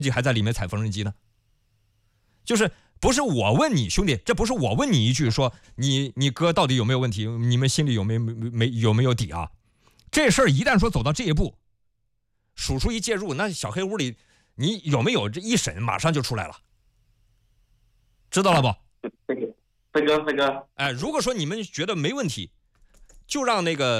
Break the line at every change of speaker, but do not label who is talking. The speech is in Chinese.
还在里面踩缝纫机呢？就是不是我问你兄弟，这不是我问你一句说你哥到底有没有问题，你们心里有没有底啊？这事儿一旦说走到这一步，叔叔一介入，那小黑屋里你有没有这一审马上就出来了，知道了不？
飞哥，
哎，如果说你们觉得没问题，就让那个